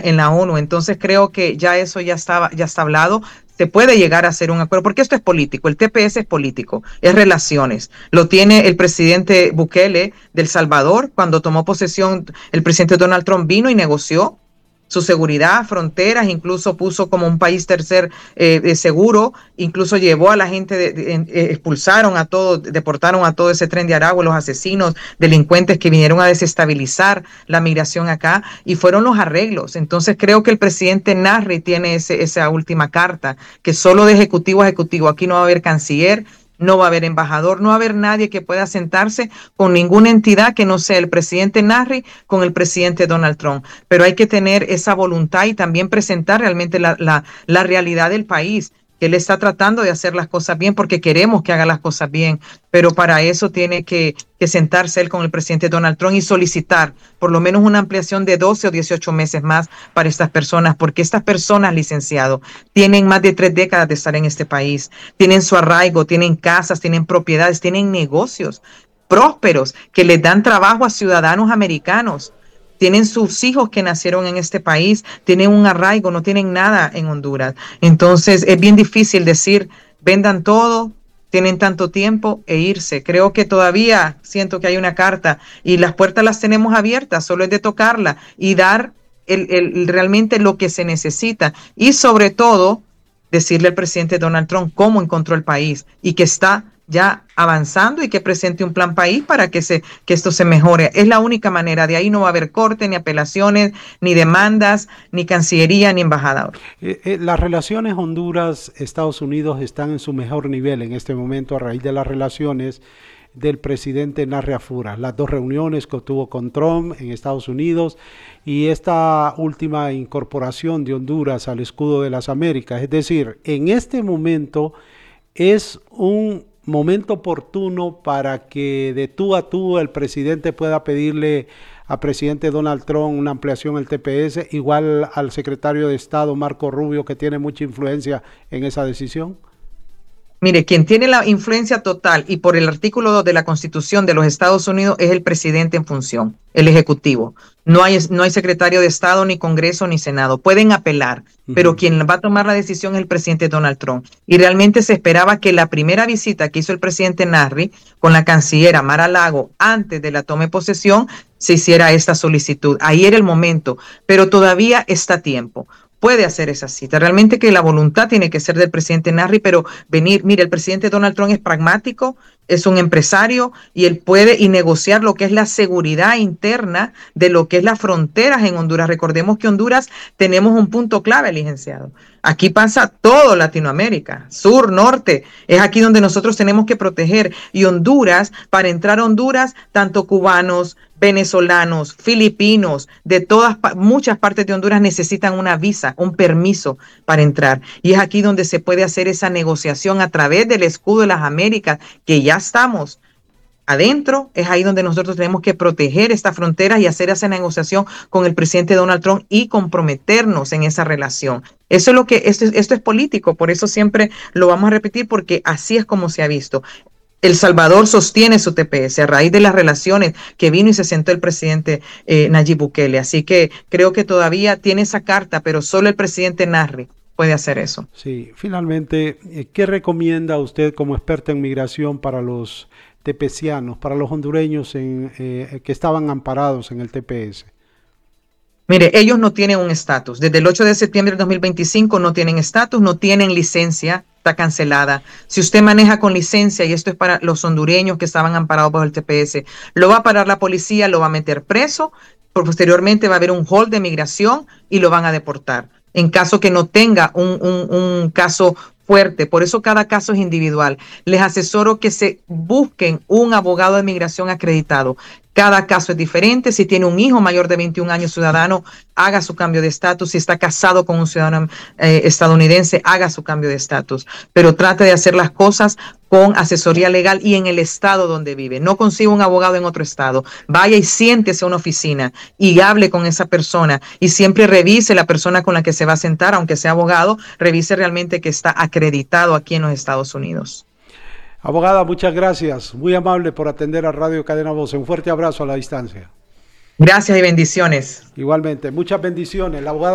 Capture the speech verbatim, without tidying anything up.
en la ONU. Entonces creo que ya eso ya estaba, ya está hablado. Se puede llegar a hacer un acuerdo, porque esto es político, el T P S es político, es relaciones. Lo tiene el presidente Bukele de El Salvador, cuando tomó posesión, el presidente Donald Trump vino y negoció su seguridad, fronteras, incluso puso como un país tercer eh, de seguro, incluso llevó a la gente, de, de, eh, expulsaron a todos, deportaron a todo ese tren de Aragua, los asesinos, delincuentes que vinieron a desestabilizar la migración acá, y fueron los arreglos. Entonces creo que el presidente Narri tiene ese, esa última carta, que solo de ejecutivo a ejecutivo, aquí no va a haber canciller, no va a haber embajador, no va a haber nadie que pueda sentarse con ninguna entidad que no sea el presidente Narri con el presidente Donald Trump. Pero hay que tener esa voluntad y también presentar realmente la, la, la realidad del país, que él está tratando de hacer las cosas bien porque queremos que haga las cosas bien, pero para eso tiene que, que sentarse él con el presidente Donald Trump y solicitar por lo menos una ampliación de doce o dieciocho meses más para estas personas, porque estas personas, licenciado, tienen más de tres décadas de estar en este país, tienen su arraigo, tienen casas, tienen propiedades, tienen negocios prósperos que les dan trabajo a ciudadanos americanos. Tienen sus hijos que nacieron en este país, tienen un arraigo, no tienen nada en Honduras. Entonces es bien difícil decir, vendan todo, tienen tanto tiempo e irse. Creo que todavía siento que hay una carta y las puertas las tenemos abiertas, solo es de tocarla y dar el, el, realmente lo que se necesita. Y sobre todo, decirle al presidente Donald Trump cómo encontró el país y que está ya avanzando y que presente un plan país para que, se, que esto se mejore. Es la única manera. De ahí no va a haber corte, ni apelaciones, ni demandas, ni cancillería, ni embajador. Eh, eh, las relaciones Honduras-Estados Unidos están en su mejor nivel en este momento a raíz de las relaciones del presidente Narri Afura, las dos reuniones que tuvo con Trump en Estados Unidos y esta última incorporación de Honduras al escudo de las Américas. Es decir, en este momento es un momento oportuno para que de tú a tú el presidente pueda pedirle al presidente Donald Trump una ampliación del T P S, igual al secretario de Estado Marco Rubio, que tiene mucha influencia en esa decisión? Mire, quien tiene la influencia total y por el artículo dos de la Constitución de los Estados Unidos es el presidente en función, el ejecutivo. No hay, no hay secretario de Estado, ni Congreso, ni Senado. Pueden apelar, uh-huh. pero quien va a tomar la decisión es el presidente Donald Trump. Y realmente se esperaba que la primera visita que hizo el presidente Narri con la canciller Mar-a-Lago antes de la toma de posesión se hiciera esta solicitud. Ahí era el momento, pero todavía está a tiempo. Puede hacer esa cita. Realmente que la voluntad tiene que ser del presidente Narri, pero venir, mire, el presidente Donald Trump es pragmático, es un empresario y él puede y negociar lo que es la seguridad interna de lo que es las fronteras en Honduras. Recordemos que Honduras tenemos un punto clave, licenciado. Aquí pasa todo Latinoamérica, sur, norte, es aquí donde nosotros tenemos que proteger. Y Honduras, para entrar a Honduras, tanto cubanos, venezolanos, filipinos, de todas, muchas partes de Honduras necesitan una visa, un permiso para entrar. Y es aquí donde se puede hacer esa negociación a través del escudo de las Américas, que ya estamos adentro. Es ahí donde nosotros tenemos que proteger estas fronteras y hacer esa negociación con el presidente Donald Trump y comprometernos en esa relación. Eso es lo que, esto, esto es político, por eso siempre lo vamos a repetir, porque así es como se ha visto. El Salvador sostiene su T P S a raíz de las relaciones que vino y se sentó el presidente eh, Nayib Bukele. Así que creo que todavía tiene esa carta, pero solo el presidente Narri puede hacer eso. Sí, finalmente, ¿qué recomienda usted como experta en migración para los tepecianos, para los hondureños en, eh, que estaban amparados en el T P S? Mire, ellos no tienen un estatus. Desde el ocho de septiembre del dos mil veinticinco no tienen estatus, no tienen licencia, está cancelada. Si usted maneja con licencia, y esto es para los hondureños que estaban amparados bajo el T P S, lo va a parar la policía, lo va a meter preso, posteriormente va a haber un hold de migración y lo van a deportar, en caso que no tenga un, un, un caso fuerte. Por eso cada caso es individual. Les asesoro que se busquen un abogado de migración acreditado. Cada caso es diferente. Si tiene un hijo mayor de veintiún años ciudadano, haga su cambio de estatus. Si está casado con un ciudadano eh, estadounidense, haga su cambio de estatus. Pero trate de hacer las cosas con asesoría legal y en el estado donde vive. No consiga un abogado en otro estado. Vaya y siéntese a una oficina y hable con esa persona. Y siempre revise la persona con la que se va a sentar, aunque sea abogado, revise realmente que está acreditado aquí en los Estados Unidos. Abogada, muchas gracias. Muy amable por atender a Radio Cadena Voz. Un fuerte abrazo a la distancia. Gracias y bendiciones. Igualmente, muchas bendiciones. La abogada